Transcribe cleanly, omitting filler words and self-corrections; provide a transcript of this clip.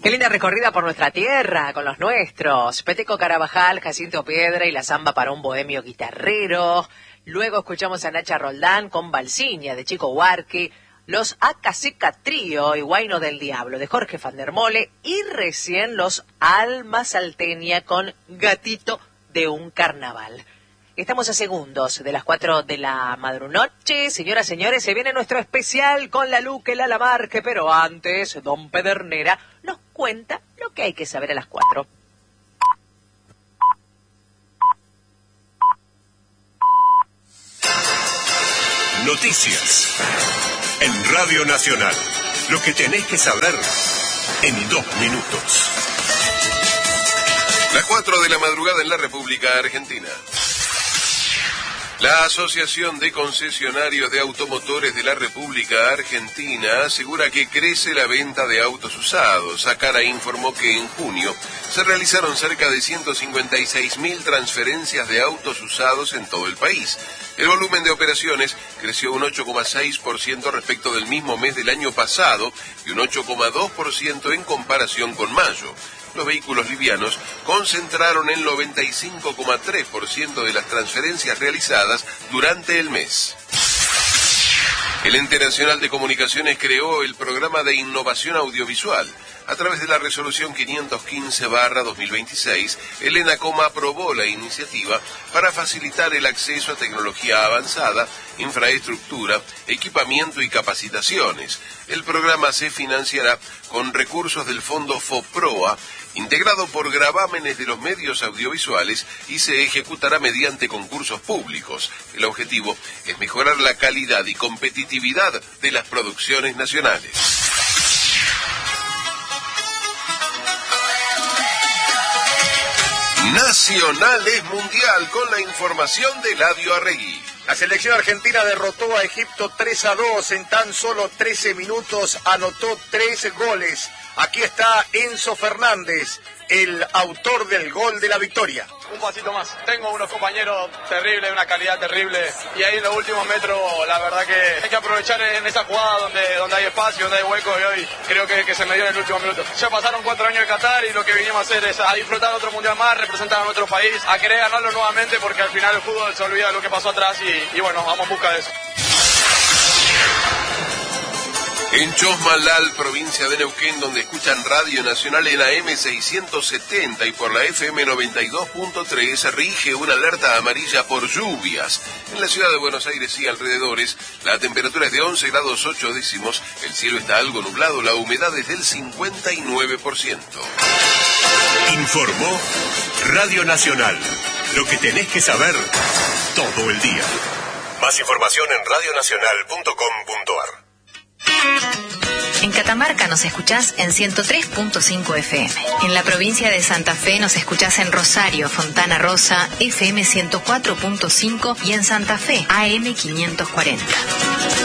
Qué linda recorrida por nuestra tierra, con los nuestros. Peteco Carabajal, Jacinto Piedra y la samba para un bohemio guitarrero. Luego escuchamos a Nacha Roldán con Balsiña de Chico Huarqui. Los Acacica Trío y Guayno del Diablo de Jorge Van der Mole. Y recién los Alma Salteña con Gatito de un Carnaval. Estamos a segundos de las 4 de la madrunoche. Señoras, señores, se viene nuestro especial con la Luque, la Lamarque, pero antes, don Pedernera nos cuenta lo que hay que saber a las 4. Noticias en Radio Nacional. Lo que tenés que saber en 2 minutos. Las 4 de la madrugada en la República Argentina. La Asociación de Concesionarios de Automotores de la República Argentina asegura que crece la venta de autos usados. Acara informó que en junio se realizaron cerca de 156.000 transferencias de autos usados en todo el país. El volumen de operaciones creció un 8,6% respecto del mismo mes del año pasado y un 8,2% en comparación con mayo. Los vehículos livianos concentraron el 95,3% de las transferencias realizadas durante el mes. El Ente Nacional de Comunicaciones creó el Programa de Innovación Audiovisual. A través de la resolución 515/2026, el ENACOM aprobó la iniciativa para facilitar el acceso a tecnología avanzada, infraestructura, equipamiento y capacitaciones. El programa se financiará con recursos del Fondo FOPROA, integrado por gravámenes de los medios audiovisuales, y se ejecutará mediante concursos públicos. El objetivo es mejorar la calidad y competitividad de las producciones nacionales. Nacional es mundial con la información de Eladio Arregui. La selección argentina derrotó a Egipto 3-2 en tan solo 13 minutos, anotó 3 goles. Aquí está Enzo Fernández, el autor del gol de la victoria. Un pasito más. Tengo unos compañeros terribles, una calidad terrible. Y ahí en los últimos metros, la verdad que hay que aprovechar en esa jugada donde hay espacio, donde hay hueco. Y hoy creo que se me dio en el último minuto. Ya pasaron 4 años de Qatar y lo que vinimos a hacer es a disfrutar otro mundial más, representar a nuestro país, a querer ganarlo nuevamente, porque al final el fútbol se olvida de lo que pasó atrás y bueno, vamos en busca de eso. En Chosmalal, provincia de Neuquén, donde escuchan Radio Nacional en AM 670 y por la FM 92.3, rige una alerta amarilla por lluvias. En la ciudad de Buenos Aires y alrededores, la temperatura es de 11 grados 8 décimos, el cielo está algo nublado, la humedad es del 59%. Informó Radio Nacional. Lo que tenés que saber todo el día. Más información en radionacional.com.ar. En Catamarca nos escuchás en 103.5 FM. En la provincia de Santa Fe nos escuchás en Rosario, Fontana Rosa, FM 104.5 y en Santa Fe, AM 540.